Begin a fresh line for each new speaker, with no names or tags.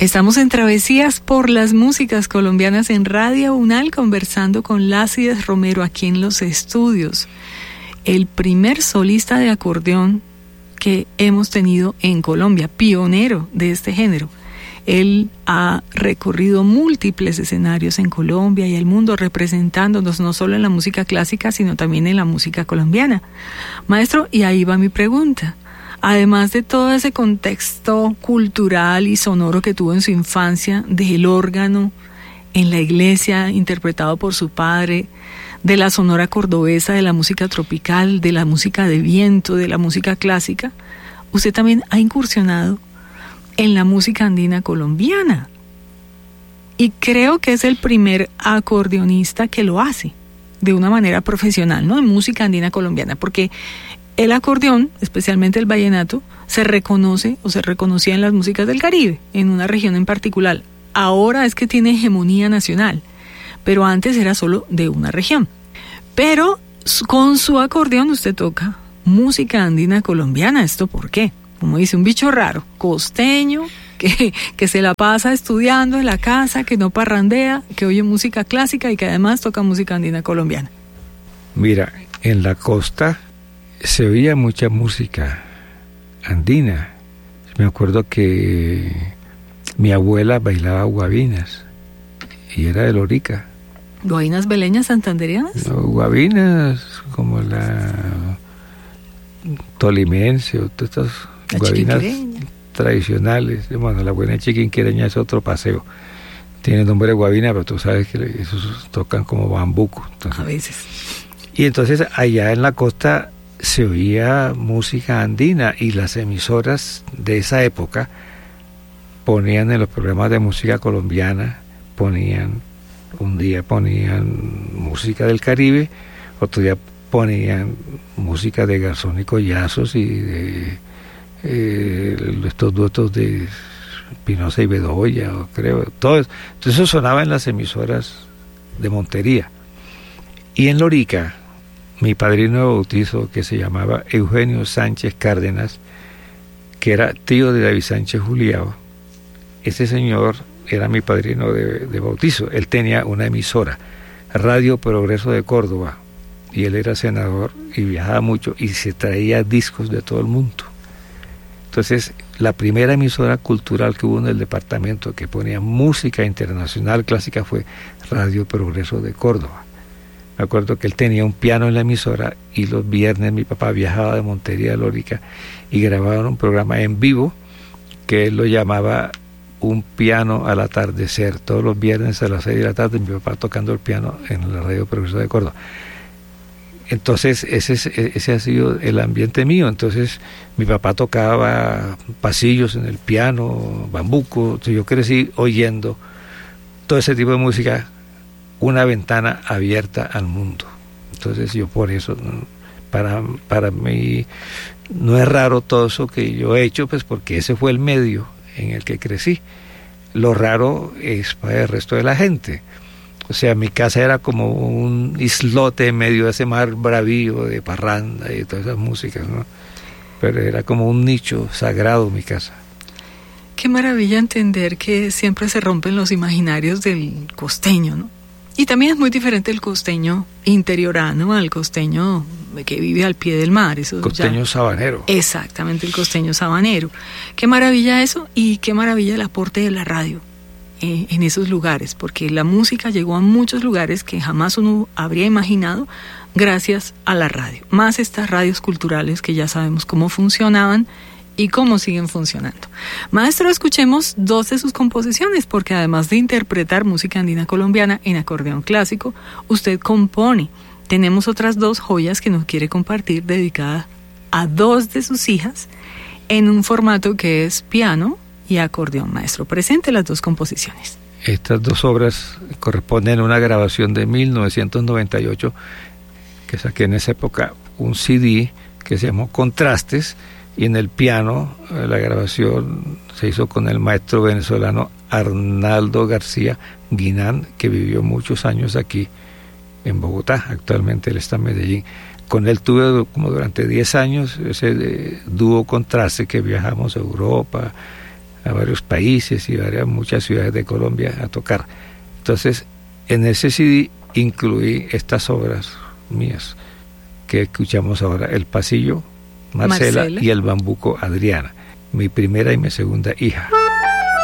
Estamos en Travesías por las Músicas Colombianas en Radio UNAL, conversando con Lácides Romero aquí en los estudios. El primer solista de acordeón que hemos tenido en Colombia, pionero de este género. Él ha recorrido múltiples escenarios en Colombia y el mundo, representándonos no solo en la música clásica, sino también en la música colombiana. Maestro, y ahí va mi pregunta. Además de todo ese contexto cultural y sonoro que tuvo en su infancia, del órgano en la iglesia interpretado por su padre, de la sonora cordobesa, de la música tropical, de la música de viento, de la música clásica, usted también ha incursionado en la música andina colombiana. Y creo que es el primer acordeonista que lo hace de una manera profesional, ¿no? En música andina colombiana, porque el acordeón, especialmente el vallenato, se reconoce o se reconocía en las músicas del Caribe, en una región en particular. Ahora es que tiene hegemonía nacional, pero antes era solo de una región. Pero con su acordeón usted toca música andina colombiana. ¿Esto por qué? Como dice, un bicho raro, costeño, que se la pasa estudiando en la casa, que no parrandea, que oye música clásica y que además toca música andina colombiana.
Mira, en la costa se oía mucha música andina. Me acuerdo que mi abuela bailaba guabinas y era de Lorica.
¿Guabinas beleñas santandereanas?
No, guabinas como la tolimense o todas estas guabinas tradicionales. Bueno, la buena chiquinquereña es otro paseo. Tiene nombre de guabina, pero tú sabes que esos tocan como bambuco. Entonces,
a veces.
Y entonces allá en la costa se oía música andina y las emisoras de esa época ponían en los programas de música colombiana, un día ponían música del Caribe, otro día ponían música de Garzón y Collazos y de estos duetos de Pinoza y Bedoya, creo, todo eso. Entonces eso sonaba en las emisoras de Montería. Y en Lorica, mi padrino de bautizo, que se llamaba Eugenio Sánchez Cárdenas, que era tío de David Sánchez Juliao, ese señor era mi padrino de bautizo. Él tenía una emisora, Radio Progreso de Córdoba, y él era senador y viajaba mucho y se traía discos de todo el mundo. Entonces, la primera emisora cultural que hubo en el departamento que ponía música internacional clásica fue Radio Progreso de Córdoba. Me acuerdo que él tenía un piano en la emisora y los viernes mi papá viajaba de Montería a Lorica y grababan un programa en vivo que él lo llamaba Un piano al atardecer. Todos los viernes a las 6 de la tarde mi papá tocando el piano en la Radio Progreso de Córdoba. Entonces ese ha sido el ambiente mío. Entonces mi papá tocaba pasillos en el piano, bambuco. Entonces yo crecí oyendo todo ese tipo de música, una ventana abierta al mundo. Entonces yo por eso, para mí no es raro todo eso que yo he hecho, pues porque ese fue el medio en el que crecí. Lo raro es para el resto de la gente. O sea, mi casa era como un islote en medio de ese mar bravío de parranda y todas esas músicas, ¿no? Pero era como un nicho sagrado mi casa.
Qué maravilla entender que siempre se rompen los imaginarios del costeño, ¿no? Y también es muy diferente el costeño interiorano al costeño que vive al pie del mar. Eso
costeño ya, sabanero.
Exactamente, el costeño sabanero. Qué maravilla eso y qué maravilla el aporte de la radio en esos lugares, porque la música llegó a muchos lugares que jamás uno habría imaginado gracias a la radio. Más estas radios culturales que ya sabemos cómo funcionaban y cómo siguen funcionando. Maestro, escuchemos dos de sus composiciones, porque además de interpretar música andina colombiana en acordeón clásico, usted compone. Tenemos otras dos joyas que nos quiere compartir, dedicadas a dos de sus hijas, en un formato que es piano y acordeón. Maestro, presente las dos composiciones.
Estas dos obras corresponden a una grabación de 1998, que saqué en esa época un CD que se llamó Contrastes, y en el piano la grabación se hizo con el maestro venezolano Arnaldo García Guinán, que vivió muchos años aquí en Bogotá. Actualmente él está en Medellín. Con él tuve como durante 10 años ese dúo Contraste, que viajamos a Europa, a varios países y muchas ciudades de Colombia a tocar. Entonces, en ese CD incluí estas obras mías que escuchamos ahora: El Pasillo, Marcela, y El Bambuco, Adriana, mi primera y mi segunda hija.